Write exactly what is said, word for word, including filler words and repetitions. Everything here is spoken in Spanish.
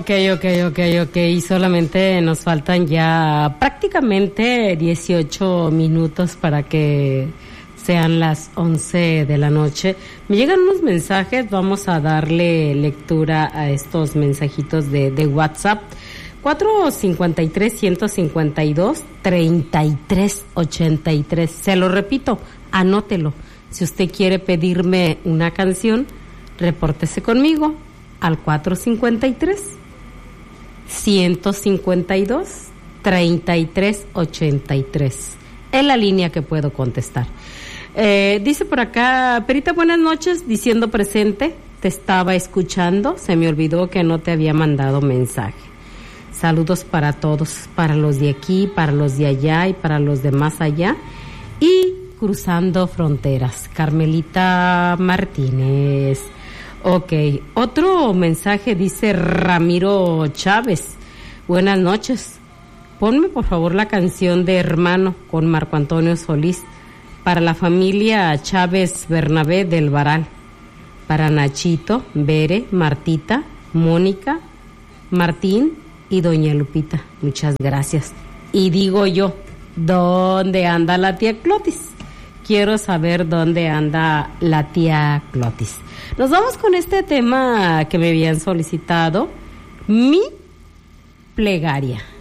Ok, ok, ok, ok. Solamente nos faltan ya prácticamente dieciocho minutos para que sean las once de la noche. Me llegan unos mensajes, vamos a darle lectura a estos mensajitos de, de WhatsApp. cuatro cincuenta y tres, ciento cincuenta y dos, treinta y tres ochenta y tres. Se lo repito, anótelo. Si usted quiere pedirme una canción, repórtese conmigo al cuatro cincuenta y tres, ciento cincuenta y dos, treinta y tres ochenta y tres. Es la línea que puedo contestar. Eh, dice por acá, Perita, buenas noches, diciendo presente, te estaba escuchando, se me olvidó que no te había mandado mensaje. Saludos para todos, para los de aquí, para los de allá y para los de más allá. Y cruzando fronteras, Carmelita Martínez. Ok, otro mensaje dice Ramiro Chávez. Buenas noches. Ponme por favor la canción de Hermano con Marco Antonio Solís para la familia Chávez Bernabé del Varal, para Nachito, Bere, Martita, Mónica, Martín y doña Lupita. Muchas gracias. Y digo yo, ¿dónde anda la tía Clotis? Quiero saber dónde anda la tía Clotis. Nos vamos con este tema que me habían solicitado, mi plegaria.